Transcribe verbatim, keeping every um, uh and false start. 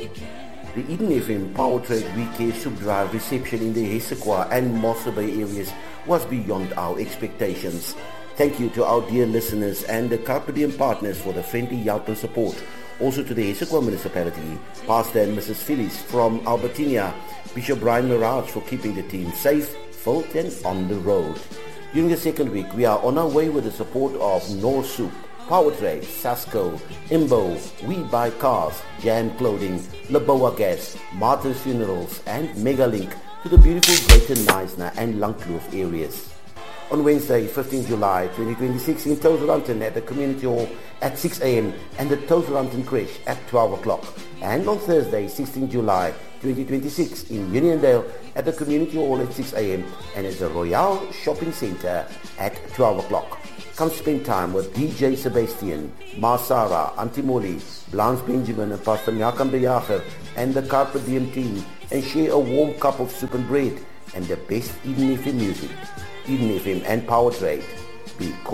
The Eden F M Power Trade Weekend Soup Drive reception in the Hessequa and Mossel Bay areas was beyond our expectations. Thank you to our dear listeners and the Carpe Diem partners for the friendly help and support. Also to the Hessequa municipality, Pastor and Missus Phyllis from Albertina, Bishop Brian Mirage for keeping the team safe, filled and on the road. During the second week, we are on our way with the support of North Soup, Power Trade, Sasco, Imbo, We Buy Cars, Jam Clothing, Laboa Gas, Martin's Funerals and Megalink to the beautiful Greater Knysna and Langkloof areas. On Wednesday, fifteenth July twenty twenty-six in Toselanton at the Community Hall at six a.m. and the Toselanton Creche at twelve o'clock. And on Thursday, sixteenth July twenty twenty-six in Uniondale at the Community Hall at six a.m. and at the Royale Shopping Centre at twelve o'clock. Come spend time with D J Sebastian, Marsara, Antimoli, Blanche Benjamin and Pastor Nyakam Bejager and the Carpe Diem team and share a warm cup of soup and bread and the best Eden F M music. Eden F M and Power Trade. Be